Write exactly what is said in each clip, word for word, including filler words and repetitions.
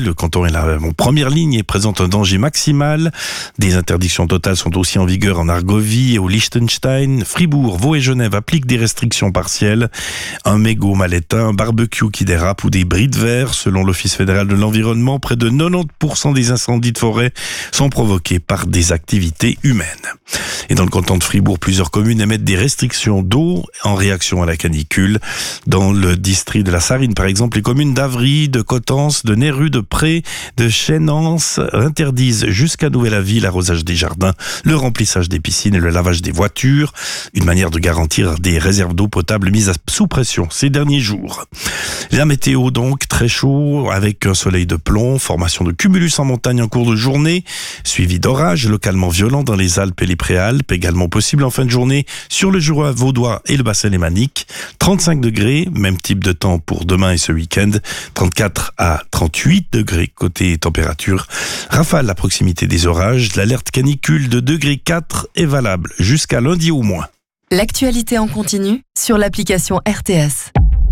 Le canton est là en première ligne et présente un danger maximal. Des interdictions totales sont aussi en vigueur en Argovie et au Liechtenstein. Fribourg, Vaud et Genève appliquent des restrictions partielles. Un mégot mal éteint, un barbecue qui dérape ou des bris de verre. Selon l'Office fédéral de l'environnement, près de quatre-vingt-dix pour cent des incendies de forêt sont provoqués par des activités humaines. Et dans le canton de Fribourg, plusieurs communes émettent des restrictions d'eau en réaction à la canicule. Dans le district de la Sarine, par exemple, les communes d'Avry, de Coutances, de Néru, de Pré, de Chénance interdisent jusqu'à nouvel avis l'arrosage des jardins, le remplissage des piscines et le lavage des voitures. Une manière de garantir des réserves d'eau potable mises sous pression ces derniers jours. La météo donc, très chaud, avec un soleil de plomb, formation de cumulus en montagne en cours de journée, suivi d'orages localement violents dans les Alpes et les Préalpes, également possible en fin de journée sur le Jura vaudois et le bassin lémanique. trente-cinq degrés, même type de temps pour demain et ce week-end, trente-quatre à trente-huit degrés côté température. Rafale à proximité des orages, l'alerte canicule de degré quatre est valable jusqu'à lundi au moins. L'actualité en continu sur l'application R T S.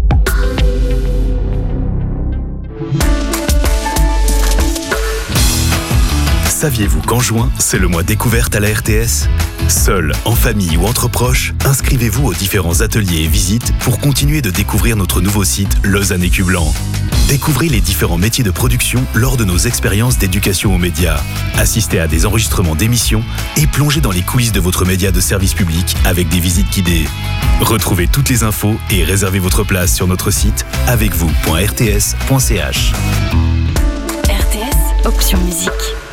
Saviez-vous qu'en juin, c'est le mois découverte à la R T S ? Seul, en famille ou entre proches, inscrivez-vous aux différents ateliers et visites pour continuer de découvrir notre nouveau site Lausanne Écu Blanc. Découvrez les différents métiers de production lors de nos expériences d'éducation aux médias. Assistez à des enregistrements d'émissions et plongez dans les coulisses de votre média de service public avec des visites guidées. Retrouvez toutes les infos et réservez votre place sur notre site avec vous point r t s point c h. R T S, option musique.